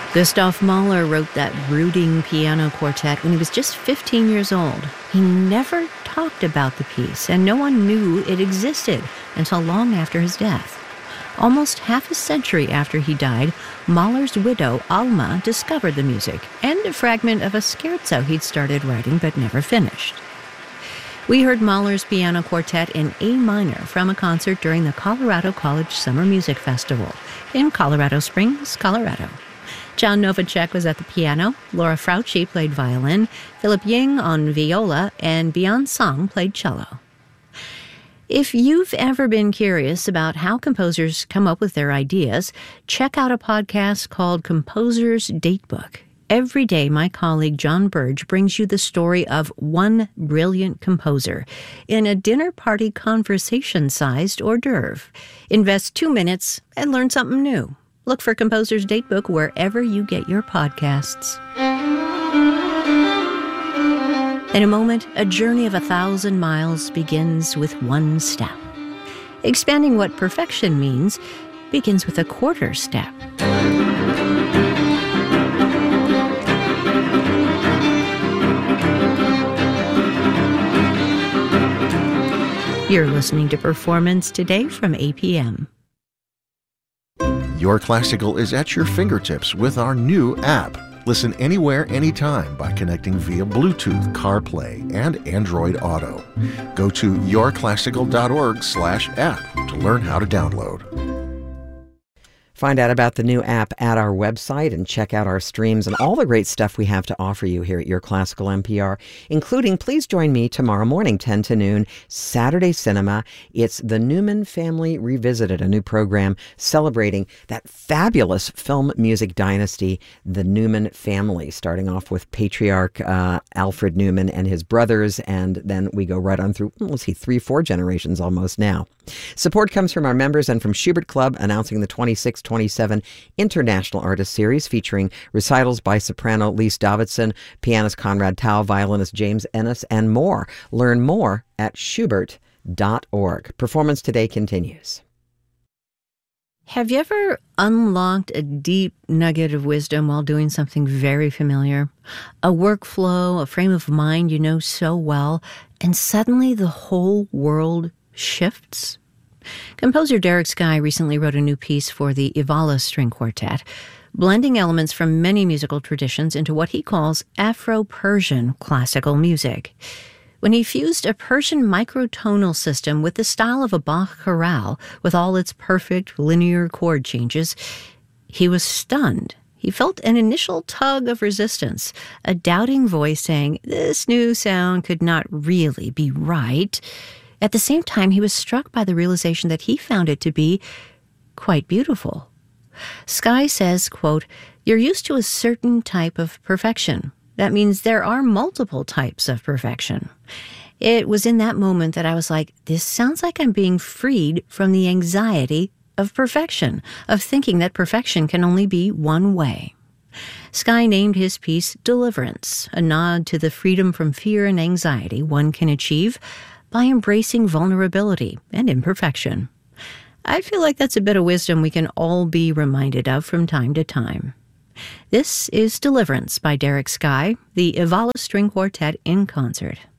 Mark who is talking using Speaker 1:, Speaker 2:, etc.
Speaker 1: Gustav Mahler wrote that brooding piano quartet when he was just 15 years old. He never talked about the piece, and no one knew it existed until long after his death. Almost half a century after he died, Mahler's widow, Alma, discovered the music and a fragment of a scherzo he'd started writing but never finished. We heard Mahler's piano quartet in A minor from a concert during the Colorado College Summer Music Festival in Colorado Springs, Colorado. John Novacek was at the piano, Laura Frautschi played violin, Philip Ying on viola, and Beyond Song played cello. If you've ever been curious about how composers come up with their ideas, check out a podcast called Composer's Datebook. Every day, my colleague John Burge brings you the story of one brilliant composer in a dinner party conversation-sized hors d'oeuvre. Invest 2 minutes and learn something new. Look for Composer's Datebook wherever you get your podcasts. In a moment, a journey of 1,000 miles begins with one step. Expanding what perfection means begins with a quarter step. You're listening to Performance Today from APM.
Speaker 2: Your Classical is at your fingertips with our new app. Listen anywhere, anytime by connecting via Bluetooth, CarPlay, and Android Auto. Go to yourclassical.org/app to learn how to download.
Speaker 3: Find out about the new app at our website and check out our streams and all the great stuff we have to offer you here at Your Classical NPR, including, please join me tomorrow morning, 10 to noon, Saturday Cinema. It's The Newman Family Revisited, a new program celebrating that fabulous film music dynasty, the Newman family, starting off with patriarch Alfred Newman and his brothers, and then we go right on through, 3-4 generations almost now. Support comes from our members and from Schubert Club, announcing the 26-27 International Artist Series, featuring recitals by soprano Lise Davidson, pianist Conrad Tao, violinist James Ennis, and more. Learn more at schubert.org. Performance Today continues.
Speaker 1: Have you ever unlocked a deep nugget of wisdom while doing something very familiar? A workflow, a frame of mind you know so well, and suddenly the whole world shifts? Composer Derek Skye recently wrote a new piece for the Ivala String Quartet, blending elements from many musical traditions into what he calls Afro-Persian classical music. When he fused a Persian microtonal system with the style of a Bach chorale, with all its perfect linear chord changes, he was stunned. He felt an initial tug of resistance, a doubting voice saying, this new sound could not really be right. At the same time, he was struck by the realization that he found it to be quite beautiful. Skye says, quote, "You're used to a certain type of perfection. That means there are multiple types of perfection." It was in that moment that I was like, this sounds like I'm being freed from the anxiety of perfection, of thinking that perfection can only be one way. Skye named his piece Deliverance, a nod to the freedom from fear and anxiety one can achieve by embracing vulnerability and imperfection. I feel like that's a bit of wisdom we can all be reminded of from time to time. This is Deliverance by Derek Skye, the Ivala String Quartet in concert.